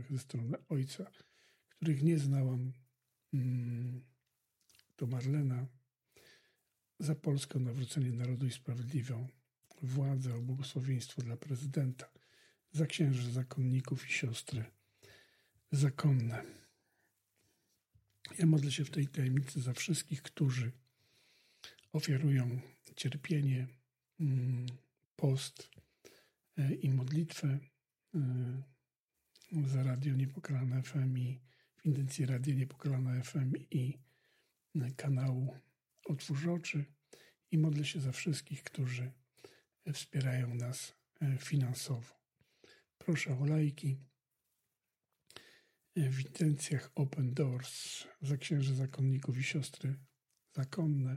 ze strony ojca, których nie znałam, to Marlena, za Polskę o nawrócenie narodu i sprawiedliwą władzę, o błogosławieństwo dla prezydenta, za księży zakonników i siostry zakonne. Ja modlę się w tej tajemnicy za wszystkich, którzy ofiarują cierpienie, post i modlitwę za Radio Niepokalane FM i w intencji Radia Niepokalane FM i kanału Otwórz Oczy, i modlę się za wszystkich, którzy wspierają nas finansowo. Proszę o lajki. W intencjach Open Doors za księży zakonników i siostry zakonne.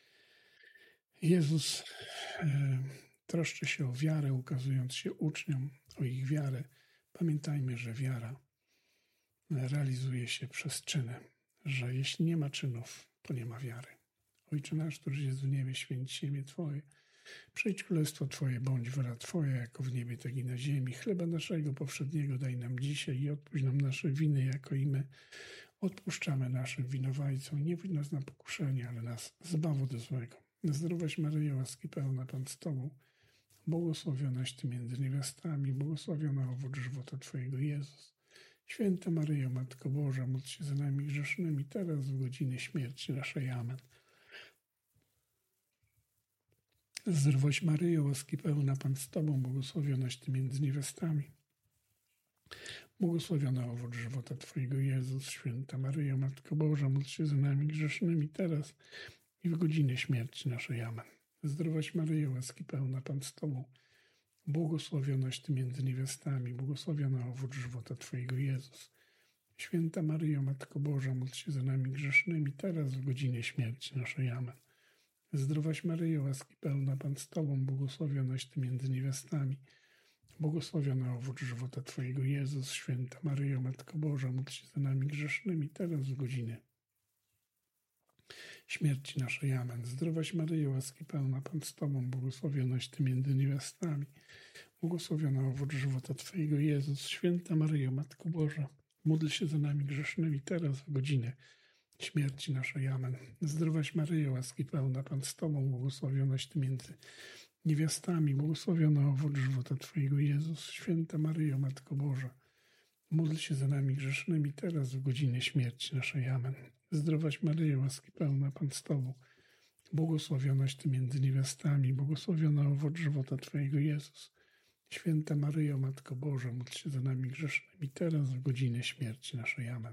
Jezus troszczy się o wiarę, ukazując się uczniom o ich wiarę. Pamiętajmy, że wiara realizuje się przez czyny, że jeśli nie ma czynów, to nie ma wiary. Ojcze nasz, któryś jest w niebie, święć się imię Twoje. Przyjdź królestwo Twoje, bądź wola Twoja, jako w niebie, tak i na ziemi. Chleba naszego powszedniego daj nam dzisiaj i odpuść nam nasze winy, jako i my odpuszczamy naszym winowajcom. Nie wódź nas na pokuszenie, ale nas zbaw od złego. Zdrowaś Maryjo, łaski pełna, Pan z Tobą, błogosławionaś Ty między niewiastami, błogosławiona owoc żywota Twojego, Jezus. Święta Maryjo, Matko Boża, módl się za nami grzesznymi, teraz w godzinę śmierci naszej. Amen. Zdrowaś Maryjo, łaski pełna, Pan z Tobą, błogosławionaś Ty między niewiastami, błogosławiona owoc żywota Twojego, Jezus. Święta Maryjo, Matko Boża, módl się za nami grzesznymi, teraz i w godzinę śmierci naszej. Amen. Zdrowaś Maryjo, łaski pełna, Pan z Tobą, błogosławionaś Ty między niewiastami, błogosławiona owoc żywota Twojego, Jezus. Święta Maryjo, Matko Boża, módl się za nami grzesznymi, teraz w godzinę śmierci naszej. Amen. Zdrowaś Maryjo, łaski pełna, Pan z Tobą, błogosławionaś Ty między niewiastami, błogosławiona owoc żywota Twojego, Jezus. Święta Maryjo, Matko Boża, módl się za nami grzesznymi, teraz w godzinę śmierci naszej. Amen. Zdrowaś Maryjo, łaski pełna, Pan z Tobą, błogosławionaś Ty między niewiastami, błogosławiona owoc żywota Twojego, Jezus. Święta Maryjo, Matko Boża, módl się za nami grzesznymi, teraz w godzinę śmierci naszej. Amen. Zdrowaś Maryjo, łaski pełna, Pan z Tobą, błogosławionaś Ty między niewiastami, błogosławiona owoc żywota Twojego, Jezus. Święta Maryjo, Matko Boża, módl się za nami grzesznymi, teraz w godzinę śmierci naszej. Amen. Zdrowaś Maryjo, łaski pełna, Pan z Tobą, błogosławionaś Ty między niewiastami, błogosławiona owoc żywota Twojego, Jezus. Święta Maryjo, Matko Boża, módl się za nami grzesznymi, teraz w godzinę śmierci naszej. Amen.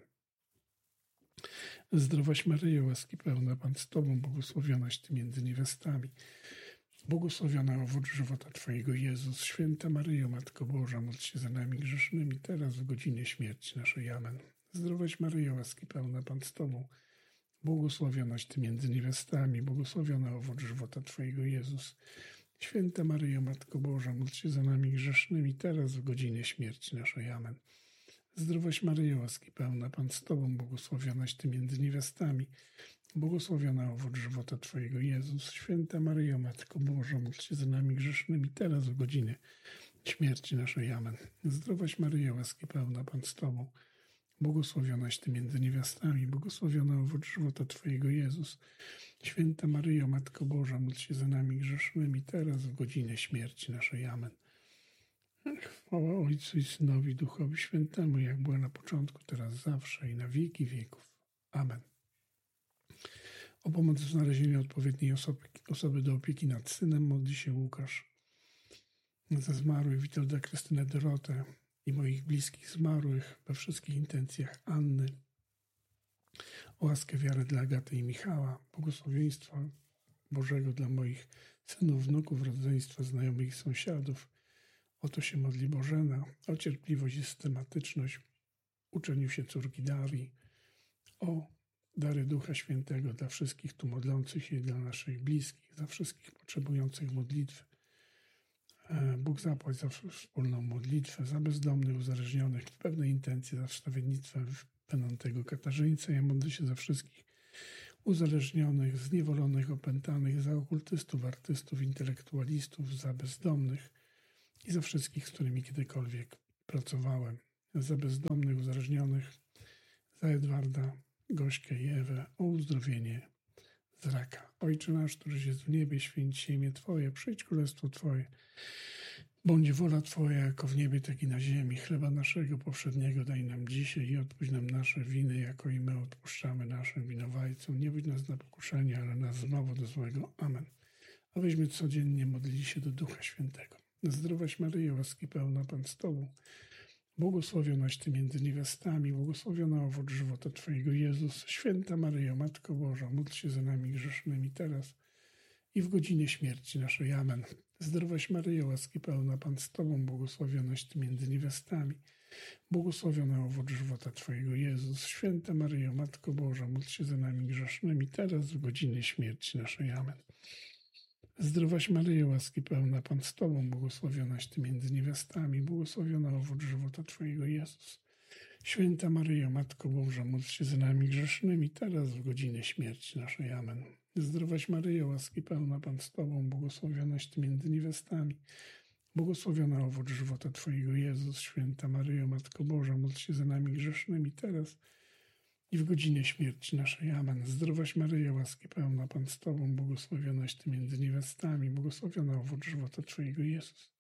Zdrowaś Maryjo, łaski pełna, Pan z Tobą, błogosławionaś Ty między niewiastami, błogosławiona owoc żywota Twojego, Jezus. Święta Maryjo, Matko Boża, módl się za nami grzesznymi, teraz w godzinę śmierci naszej. Amen. Zdrowaś Maryjo, łaski pełna, Pan z Tobą, błogosławionaś Ty między niewiastami, błogosławiona owoc żywota Twojego, Jezus. Święta Maryjo, Matko Boża, módl się za nami grzesznymi, teraz w godzinę śmierci naszej. Amen. Zdrowaś Maryjo, łaski pełna, Pan z Tobą, błogosławionaś Ty między niewiastami, błogosławiona owoc żywota Twojego, Jezus. Święta Maryjo, Matko Boża, módl się za nami grzesznymi, teraz w godzinę śmierci naszej. Amen. Zdrowaś Maryjo, łaski pełna, Pan z Tobą, błogosławionaś Ty między niewiastami, błogosławiona owoc żywota Twojego, Jezus. Święta Maryjo, Matko Boża, módl się za nami grzesznymi, teraz w godzinę śmierci naszej. Amen. Chwała Ojcu i Synowi, Duchowi Świętemu, jak była na początku, teraz, zawsze i na wieki wieków. Amen. O pomoc w znalezieniu odpowiedniej osoby do opieki nad synem modli się Łukasz. Za zmarłych Witolda, Krystynę, Dorotę i moich bliskich zmarłych, we wszystkich intencjach Anny. O łaskę, wiarę dla Agaty i Michała, błogosławieństwa Bożego dla moich synów, wnuków, rodzeństwa, znajomych i sąsiadów. O to się modli Bożena, o cierpliwość i systematyczność uczeniu się córki Darii, o dary Ducha Świętego dla wszystkich tu modlących się i dla naszych bliskich, za wszystkich potrzebujących modlitwy. Bóg zapłać za wspólną modlitwę, za bezdomnych, uzależnionych, w pewnej intencji za wstawiennictwem Penantego Katarzyńca. Ja modlę się za wszystkich uzależnionych, zniewolonych, opętanych, za okultystów, artystów, intelektualistów, za bezdomnych i za wszystkich, z którymi kiedykolwiek pracowałem. za bezdomnych, uzależnionych, za Edwarda, Gośkę i Ewę, o uzdrowienie z raka. Ojcze nasz, któryś jest w niebie, święć się imię Twoje, przyjdź królestwo Twoje. Bądź wola Twoja, jako w niebie, tak i na ziemi. Chleba naszego powszedniego daj nam dzisiaj i odpuść nam nasze winy, jako i my odpuszczamy naszym winowajcom. Nie wódź nas na pokuszenie, ale nas znowu do złego. Amen. A weźmy codziennie modlić się do Ducha Świętego. Zdrowaś Maryjo, łaski pełna, Pan z Tobą. Błogosławionaś Ty między niewiastami, błogosławiona owoc żywota Twojego, Jezus. Święta Maryjo, Matko Boża, módl się za nami grzesznymi teraz i w godzinie śmierci naszej. Amen. Zdrowaś Maryjo, łaski pełna, Pan z Tobą, błogosławionaś Ty między niewiastami, błogosławiona owoc żywota Twojego, Jezus. Święta Maryjo, Matko Boża, módl się za nami grzesznymi teraz w godzinie śmierci naszej. Amen. Zdrowaś Maryjo, łaski pełna, Pan z Tobą, błogosławionaś Ty między niewiastami, błogosławiona owoc żywota Twojego, Jezus. Święta Maryjo, Matko Boża, módl się za nami grzesznymi, teraz w godzinie śmierci naszej. Amen. Zdrowaś Maryjo, łaski pełna, Pan z Tobą, błogosławionaś Ty między niewiastami, błogosławiona owoc żywota Twojego, Jezus. Święta Maryjo, Matko Boża, módl się za nami grzesznymi, teraz i w godzinie śmierci naszej. Amen. Zdrowaś Maryjo, łaski pełna, Pan z Tobą, błogosławionaś Ty między niewiastami, błogosławiona owoc żywota Twojego, Jezus.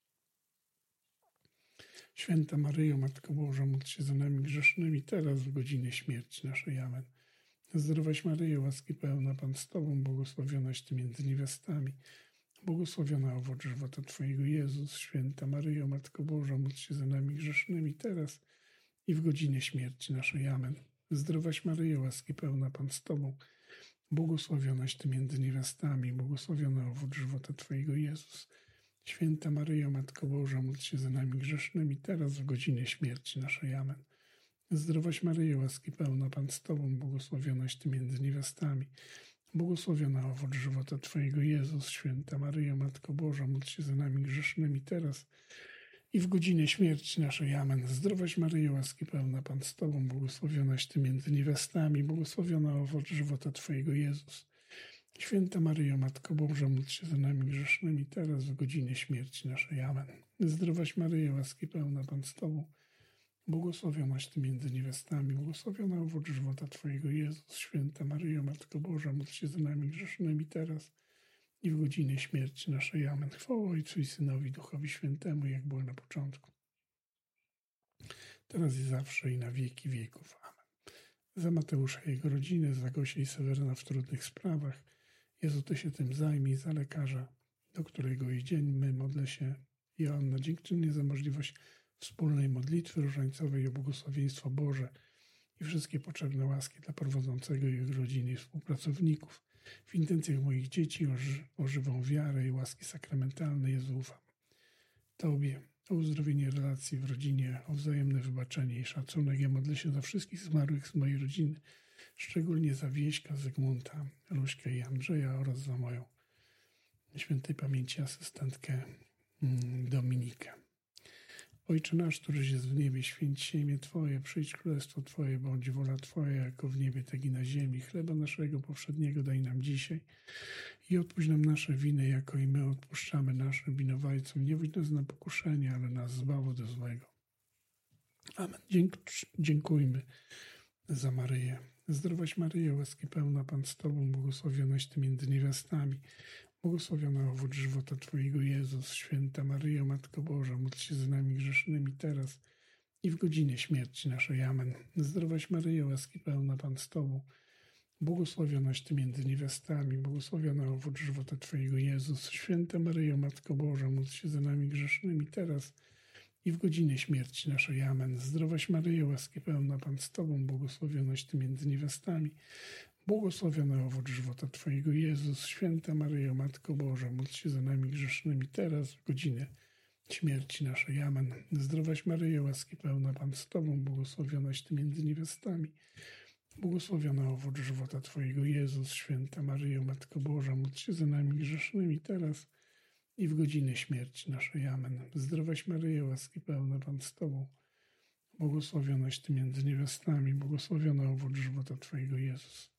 Święta Maryjo, Matko Boża, módl się za nami grzesznymi, teraz w godzinie śmierci naszej. Amen. Zdrowaś Maryjo, łaski pełna, Pan z Tobą, błogosławionaś Ty między niewiastami, błogosławiona owoc żywota Twojego, Jezus. Święta Maryjo, Matko Boża, módl się za nami grzesznymi, teraz i w godzinie śmierci naszej. Amen. Zdrowaś Maryjo, łaski pełna, Pan z Tobą, błogosławionaś Ty między niewiastami, błogosławiona owoc żywota Twojego, Jezus. Święta Maryjo, Matko Boża, módl się za nami grzesznymi, teraz w godzinie śmierci naszej. Amen. Zdrowaś Maryjo, łaski pełna, Pan z Tobą, błogosławionaś Ty między niewiastami, błogosławiona owoc żywota Twojego, Jezus. Święta Maryjo, Matko Boża, módl się za nami grzesznymi, teraz i w godzinie śmierci naszej. Amen. Zdrowaś Maryjo, łaski pełna, Pan z Tobą, błogosławionaś Ty między niewiastami, błogosławiona owoc żywota Twojego, Jezus. Święta Maryjo, Matko Boża, módl się za nami grzesznymi, teraz w godzinie śmierci naszej. Amen. Zdrowaś Maryjo, łaski pełna, Pan z Tobą, błogosławionaś Ty między niewiastami, błogosławiona owoc żywota Twojego, Jezus. Święta Maryjo, Matko Boża, módl się za nami grzesznymi, teraz i w godzinie śmierci naszej. Amen. Chwała Ojcu i Synowi, Duchowi Świętemu, jak było na początku, teraz i zawsze, i na wieki wieków. Amen. Za Mateusza i jego rodzinę, za Gosię i Seweryna w trudnych sprawach. Jezu, Ty się tym zajmij, za lekarza, do którego idziemy. Modlę się, Joanna, dziękczynnie za możliwość wspólnej modlitwy różańcowej o błogosławieństwo Boże i wszystkie potrzebne łaski dla prowadzącego i jego rodziny i współpracowników. W intencjach moich dzieci o żywą wiarę i łaski sakramentalne, Jezu, ufam Tobie, o uzdrowienie relacji w rodzinie, o wzajemne wybaczenie i szacunek. Ja modlę się za wszystkich zmarłych z mojej rodziny, szczególnie za Wieśka, Zygmunta, Luśkę i Andrzeja oraz za moją świętej pamięci asystentkę Dominikę. Ojcze nasz, któryś jest w niebie, święć się imię Twoje, przyjdź królestwo Twoje, bądź wola Twoja, jako w niebie, tak i na ziemi. Chleba naszego powszedniego daj nam dzisiaj i odpuść nam nasze winy, jako i my odpuszczamy naszym winowajcom. Nie wódź nas na pokuszenie, ale nas zbaw od złego. Amen. Dziękujmy za Maryję. Zdrowaś Maryjo, łaski pełna, Pan z Tobą, błogosławionaś Ty między niewiastami, błogosławiona owoc żywota Twojego, Jezus. Święta Maryjo, Matko Boża, módl się za nami grzesznymi, teraz i w godzinie śmierci naszej. Amen. Zdrowaś Maryjo, łaski pełna, Pan z Tobą, błogosławionaś Ty między niewiastami, błogosławiona owoc żywota Twojego, Jezus. Święta Maryjo, Matko Boża, módl się za nami grzesznymi, teraz i w godzinie śmierci naszej. Amen. Zdrowaś Maryjo, łaski pełna, Pan z Tobą, błogosławionaś Ty między niewiastami, błogosławiona owoc żywota Twojego, Jezus. Święta Maryjo, Matko Boża, módl się za nami grzesznymi, teraz w godzinę śmierci naszej. Amen. Zdrowaś Maryjo, łaski pełna, Pan z Tobą, błogosławionaś Ty między niewiastami, błogosławiona owoc żywota Twojego, Jezus. Święta Maryjo, Matko Boża, módl się za nami grzesznymi, teraz i w godzinę śmierci naszej. Amen. Zdrowaś Maryjo, łaski pełna, Pan z Tobą, błogosławionaś Ty między niewiastami, błogosławiona owoc żywota Twojego, Jezus.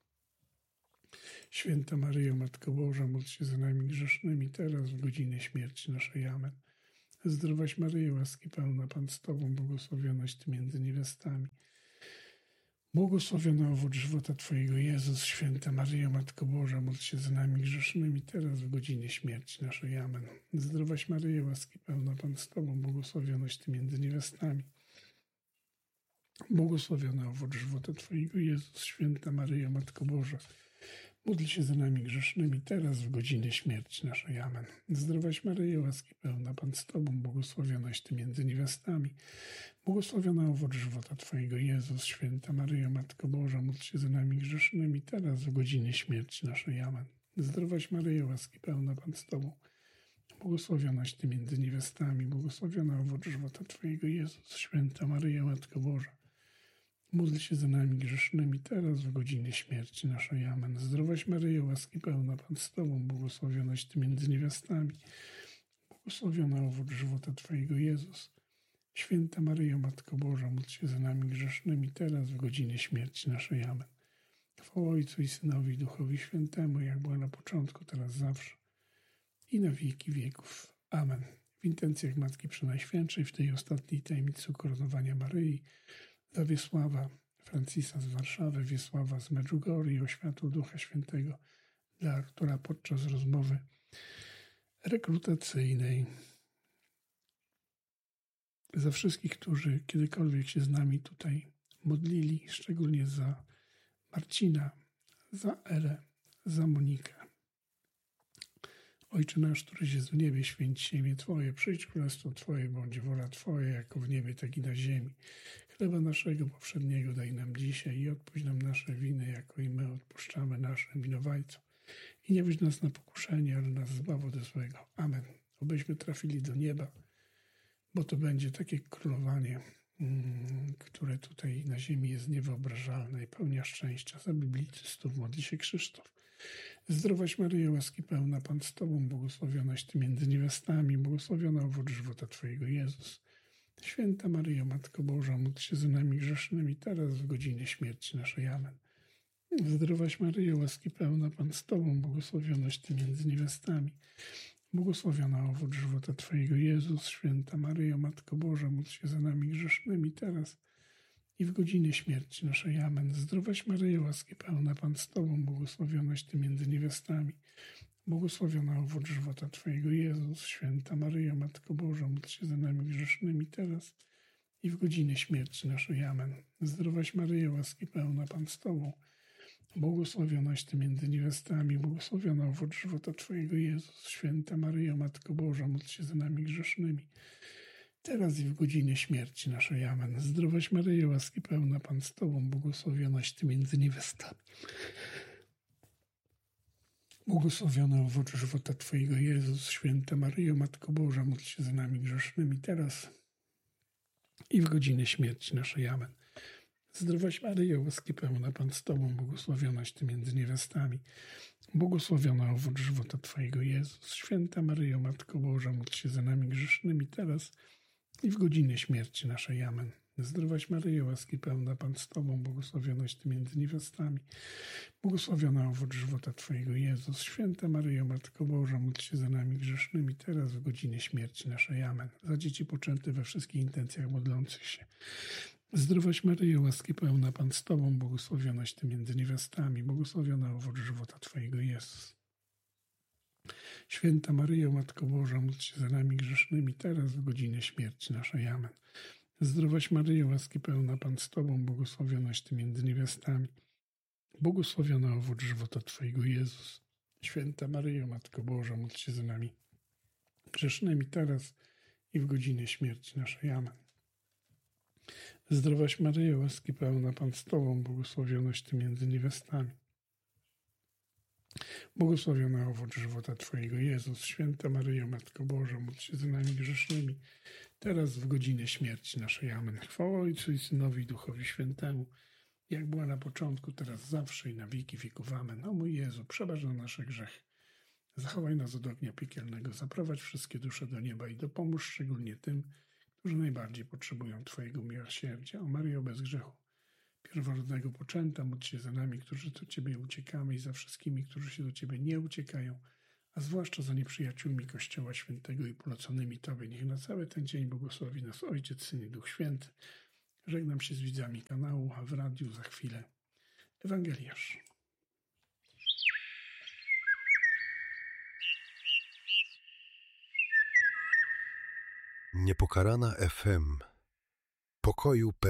Święta Maryjo, Matko Boża, módl się za nami grzesznymi, teraz w godzinę śmierci naszej. Amen. Zdrowaś Maryjo, łaski pełna, Pan z Tobą, błogosławionaś Ty między niewiastami. Błogosławiony owoc żywota Twojego, Jezus. Święta Maryjo, Matko Boża, módl się za nami grzesznymi, teraz w godzinie śmierci naszej. Amen. Zdrowaś Maryjo, łaski pełna, Pan z Tobą, błogosławionaś Ty między niewiastami. Błogosławiony owoc żywota Twojego, Jezus. Święta Maryjo, Matko Boża, módl się za nami grzesznymi, teraz w godzinie śmierci naszej. Amen. Zdrowaś Maryjo, łaski pełna, Pan z Tobą, błogosławionaś Ty między niewiastami. Błogosławiony owoc żywota Twojego, Jezus. Święta Maryjo, Matko Boża, módl się za nami grzesznymi, teraz w godzinie śmierci naszej. Amen. Zdrowaś Maryjo, łaski pełna, Pan z Tobą, błogosławionaś Ty między niewiastami. Błogosławiony owoc żywota Twojego, Jezus. Święta Maryjo, Matko Boża, módl się za nami grzesznymi, teraz w godzinie śmierci naszej. Amen. Zdrowaś Maryjo, łaski pełna, Pan z Tobą, błogosławionaś Ty między niewiastami. Błogosławiony owoc żywota Twojego, Jezus. Święta Maryjo, Matko Boża, módl się za nami grzesznymi, teraz w godzinie śmierci naszej. Amen. Chwała Ojcu i Synowi i Duchowi Świętemu, jak była na początku, teraz zawsze i na wieki wieków. Amen. W intencjach Matki Przenajświętszej, w tej ostatniej tajemnicy ukoronowania Maryi, dla Wiesława Francisa z Warszawy, Wiesława z Medjugorje, o światło Ducha Świętego, dla Artura podczas rozmowy rekrutacyjnej. Za wszystkich, którzy kiedykolwiek się z nami tutaj modlili, szczególnie za Marcina, za Elę, za Monikę. Ojcze nasz, któryś jest w niebie, święć się imię Twoje, przyjdź królestwo Twoje, bądź wola Twoja, jako w niebie, tak i na ziemi. Chleba naszego poprzedniego daj nam dzisiaj i odpuść nam nasze winy, jako i my odpuszczamy naszym winowajcom. I nie wódź nas na pokuszenie, ale nas zbaw ode złego. Amen. Obyśmy trafili do nieba, bo to będzie takie królowanie, które tutaj na ziemi jest niewyobrażalne i pełnia szczęścia. Za biblicystów modli się Krzysztof. Zdrowaś Maryjo, łaski pełna, Pan z Tobą, błogosławionaś Ty między niewiastami, błogosławiona owoc żywota Twojego, Jezus. Święta Maryjo, Matko Boża, módl się za nami grzesznymi, teraz w godzinie śmierci naszej. Amen. Zdrowaś Maryjo, łaski pełna, Pan z Tobą, błogosławionaś Ty między niewiastami. Błogosławiona owoc żywota Twojego, Jezus. Święta Maryjo, Matko Boża, módl się za nami grzesznymi, teraz i w godzinie śmierci naszej. Amen. Zdrowaś Maryjo, łaski pełna, Pan z Tobą, błogosławionaś Ty między niewiastami. Błogosławiona owoc żywota Twojego, Jezus. Święta Maryjo, Matko Boża, módl się za nami grzesznymi, teraz i w godzinie śmierci naszej. Amen. Zdrowaś Maryjo, łaski pełna, Pan z Tobą, błogosławionaś Ty między niewiastami, błogosławiona owoc żywota Twojego, Jezus. Święta Maryjo, Matko Boża, módl się za nami grzesznymi, teraz i w godzinie śmierci naszej. Amen. Zdrowaś Maryjo, łaski pełna, Pan z Tobą, błogosławionaś Ty między niewiastami. Błogosławiony owoc żywota Twojego, Jezus. Święta Maryjo, Matko Boża, módl się za nami grzesznymi, teraz i w godzinie śmierci naszej. Amen. Zdrowaś Maryjo, łaski pełna, Pan z Tobą, błogosławionaś Ty między niewiastami. Błogosławiona owoc żywota Twojego, Jezus. Święta Maryjo, Matko Boża, módl się za nami grzesznymi, teraz i w godzinie śmierci naszej. Amen. Zdrowaś Maryjo, łaski pełna, Pan z Tobą, błogosławionaś Ty między niewiastami. Błogosławiona owoc żywota Twojego, Jezus. Święta Maryjo, Matko Boża, módl się za nami grzesznymi, teraz w godzinie śmierci naszej. Amen. Za dzieci poczęte we wszystkich intencjach modlących się. Zdrowaś Maryjo, łaski pełna, Pan z Tobą, błogosławionaś Ty między niewiastami. Błogosławiona owoc żywota Twojego, Jezus. Święta Maryjo, Matko Boża, módl się za nami grzesznymi, teraz w godzinie śmierci naszej. Amen. Zdrowaś Maryjo, łaski pełna, Pan z Tobą, błogosławionaś Ty między niewiastami. Błogosławiona owoc żywota Twojego, Jezus. Święta Maryjo, Matko Boża, módl się za nami grzesznymi, teraz i w godzinie śmierci naszej. Amen. Zdrowaś Maryjo, łaski pełna, Pan z Tobą, błogosławionaś Ty między niewiastami. Błogosławiona owoc żywota Twojego, Jezus. Święta Maryjo, Matko Boża, módl się za nami grzesznymi, teraz w godzinie śmierci naszej. Amen. Chwała Ojcu i Synowi i Duchowi Świętemu, jak była na początku, teraz zawsze i na wieki wieków. Amen. O mój Jezu, przebacz nam nasze grzechy. Zachowaj nas od ognia piekielnego, zaprowadź wszystkie dusze do nieba i dopomóż szczególnie tym, którzy najbardziej potrzebują Twojego miłosierdzia. O Maryjo bez grzechu, pierworodnego poczęta, módl się za nami, którzy do Ciebie uciekamy, i za wszystkimi, którzy się do Ciebie nie uciekają, a zwłaszcza za nieprzyjaciółmi Kościoła Świętego i poleconymi Tobie. Niech na cały ten dzień błogosławi nas Ojciec, Syn i Duch Święty. Żegnam się z widzami kanału, a w radiu za chwilę Ewangeliarz. Niepokalana FM. Pokoju